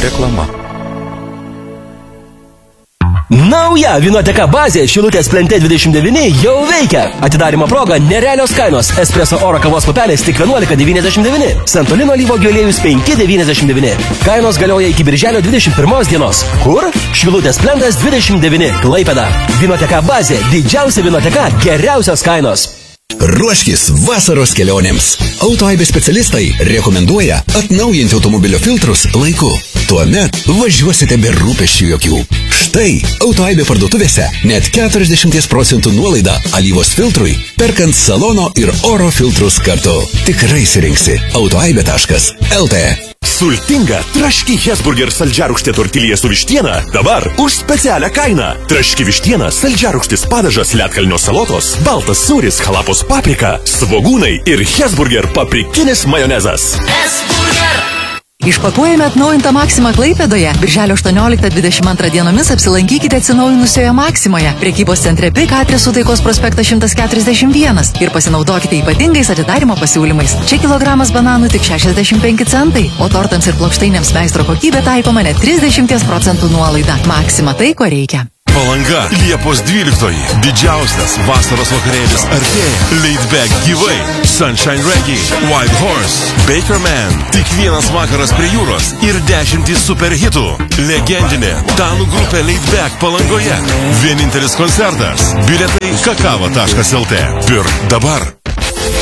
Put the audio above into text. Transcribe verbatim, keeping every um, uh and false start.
Reklama. Nauja Vinoteka bazė Šilutės plente dvidešimt devyni jau veikia. Atidarymo proga nerealios kainos. Espresso oro kavos pupelės tik vienuolika devyniasdešimt devyni. Santolino alyvuogių aliejus penki devyniasdešimt devyni. Kainos galioja iki birželio dvidešimt pirmos dienos. Kur? Šilutės plentas dvidešimt devyni. Klaipėda. Vinoteka bazė. Didžiausia Vinoteka. Geriausios kainos. Ruoškis vasaros kelionėms. Autoaibės specialistai rekomenduoja atnaujinti automobilio filtrus laiku. Tuomet važiuosite be rūpesčių jokių. Štai Autoaibė parduotuvėse net keturiasdešimt procentų nuolaida alyvos filtrui, perkant salono ir oro filtrus kartu. Tikrai surinksi autoaibė taškas el tė. Sultinga traški Hesburger saldžiarūgštė tortilija su vištiena dabar už specialią kainą. Traški vištiena, saldžiarūgštis padažas, ledkalnio salotos, baltas sūris, halapos paprika, svogūnai ir Hesburger paprikinis majonezas. Hesburger! Išpakuojame atnaujintą Maksimą Klaipėdoje. Birželio aštuonioliktą dvidešimt antrą dienomis apsilankykite atsinaujinusioje Maksimoje. Prekybos centre Pik adresu Taikos prospektas šimtas keturiasdešimt vienas ir pasinaudokite ypatingais atidarymo pasiūlymais. Čia kilogramas bananų tik šešiasdešimt penki centai, o tortams ir plokštainėms meistro kokybė taikoma net trisdešimt procentų nuolaida. Maksima tai, ko reikia. Palanga, Liepos dvyliktoji. Didžiausias vasaros vakarėlis artėja. Laid Back gyvai. Sunshine Reggae, Wild Horse, Baker Man. Tik vienas vakaras prie jūros ir dešimtys super hitų. Legendinė danų grupė Laid Back Palangoje. Vienintelis koncertas. Bilietai kakava taškas el tė. Pirk dabar.